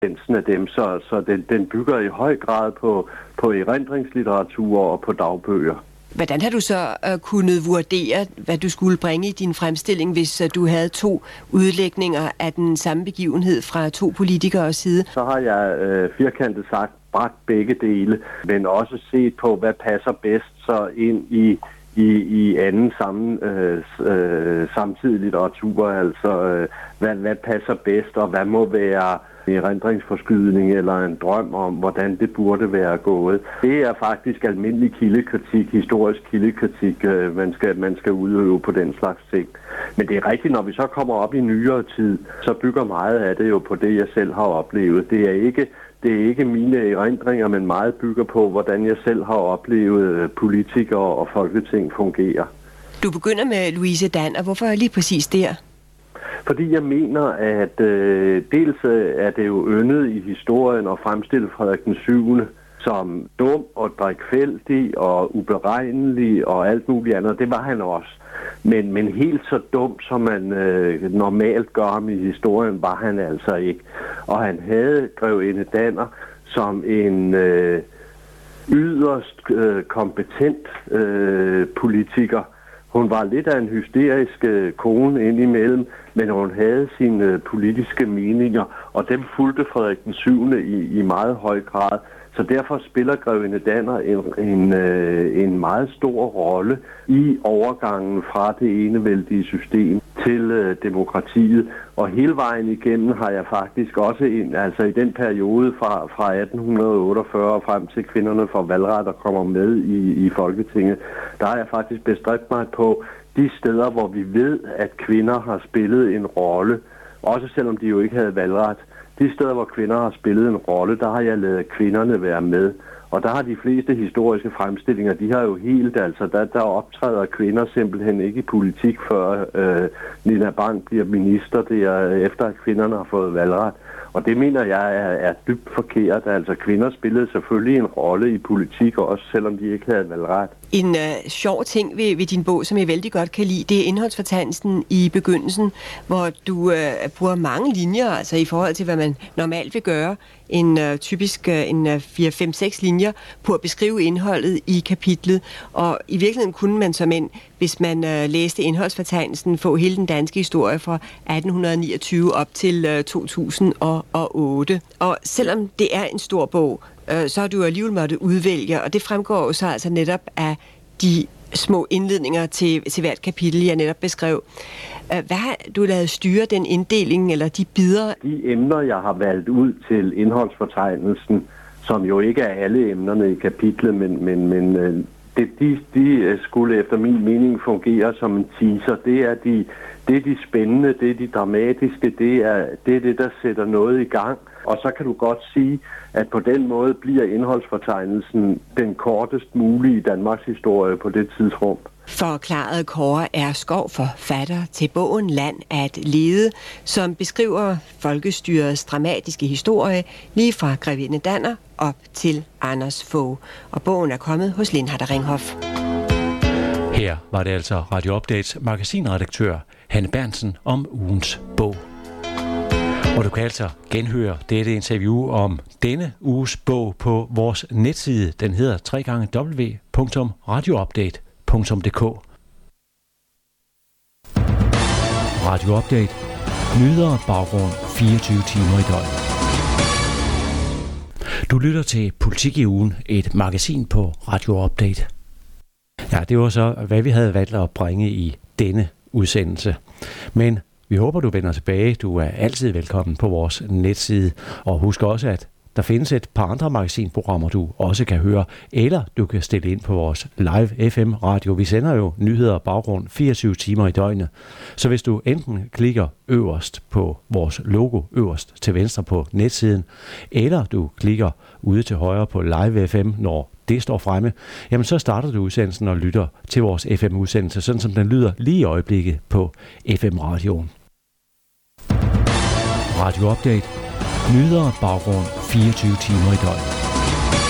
af dem, så den bygger i høj grad på erindringslitteratur og på dagbøger. Hvordan har du så kunnet vurdere, hvad du skulle bringe i din fremstilling, hvis du havde 2 udlægninger af den samme begivenhed fra 2 politikeres side? Så har jeg firkantet sagt bragt begge dele, men også set på, hvad passer bedst så ind i anden samtidig litteratur, altså hvad passer bedst, og hvad må være erindringsforskydning eller en drøm om, hvordan det burde være gået. Det er faktisk almindelig kildekritik, historisk kildekritik, man skal udøve på den slags ting. Men det er rigtigt, når vi så kommer op i nyere tid, så bygger meget af det jo på det, jeg selv har oplevet. Det er ikke mine erindringer, men meget bygger på, hvordan jeg selv har oplevet politikere og folketing fungerer. Du begynder med Louise Danner. Hvorfor lige præcis der? Fordi jeg mener, at dels er det jo yndet i historien at fremstille Frederik den 7. som dum og drikfældig og uberegnelig og alt muligt andet. Det var han også. Men helt så dum, som man normalt gør ham i historien, var han altså ikke. Og han havde grevinde Danner som en yderst kompetent politiker. Hun var lidt af en hysterisk kone indimellem, men hun havde sine politiske meninger, og dem fulgte Frederik den 7. i meget høj grad. Så derfor spiller grevinde Danner en meget stor rolle i overgangen fra det enevældige system til demokratiet. Og hele vejen igennem har jeg faktisk også altså i den periode fra 1848 frem til kvinderne får valgret og kommer med i Folketinget, der har jeg faktisk bestræbt mig på de steder, hvor vi ved, at kvinder har spillet en rolle, også selvom de jo ikke havde valgret. De steder, hvor kvinder har spillet en rolle, der har jeg ladet kvinderne være med. Og der har de fleste historiske fremstillinger, de har jo helt, altså der optræder kvinder simpelthen ikke i politik, før Nina Bang bliver minister, det er efter, at kvinderne har fået valgret. Og det mener jeg er dybt forkert. Altså kvinder spillede selvfølgelig en rolle i politik, også selvom de ikke havde valgret. En sjov ting ved din bog, som jeg vældig godt kan lide, det er indholdsfortegnelsen i begyndelsen, hvor du bruger mange linjer, altså i forhold til, hvad man normalt vil gøre. Typisk 4-5-6 linjer på at beskrive indholdet i kapitlet. Og i virkeligheden kunne man som end, hvis man læste indholdsfortegnelsen, få hele den danske historie fra 1829 op til 2008. Og selvom det er en stor bog, så har du alligevel måttet udvælge, og det fremgår jo så altså netop af de små indledninger til hvert kapitel, jeg netop beskrev. Hvad har du lavet styre den inddeling, eller de bidder? De emner, jeg har valgt ud til indholdsfortegnelsen, som jo ikke er alle emnerne i kapitlet, men de skulle efter min mening fungere som en teaser. Det er de spændende, det er de dramatiske, det er det, der sætter noget i gang. Og så kan du godt sige, at på den måde bliver indholdsfortegnelsen den kortest mulige Danmarks historie på det tidsrum. Forklarede Kåre R. Skov, forfatter til bogen Land at lede, som beskriver folkestyrets dramatiske historie lige fra grevinde Danner op til Anders Fogh. Og bogen er kommet hos Lindhardt Ringhof. Her var det altså Radio Updates magasinredaktør Hanne Berntsen om ugens bog. Og du kan altså genhøre dette interview om denne uges bog på vores netside. Den hedder www.radioupdate.dk. Radio Update. Nyheder, baggrund, 24 timer i døgnet. Du lytter til Politik i ugen, et magasin på Radio Update. Ja, det var så, hvad vi havde valgt at bringe i denne udsendelse. Men vi håber, du vender tilbage. Du er altid velkommen på vores netside. Og husk også, at der findes et par andre magasinprogrammer, du også kan høre, eller du kan stille ind på vores live FM-radio. Vi sender jo nyheder og baggrund 24 timer i døgnet. Så hvis du enten klikker øverst på vores logo, øverst til venstre på netsiden, eller du klikker ude til højre på live FM, når det står fremme, jamen så starter du udsendelsen og lytter til vores FM-udsendelse, sådan som den lyder lige i øjeblikket på FM-radioen. Radio Update. Nyheder og baggrund 24 timer i døgnet.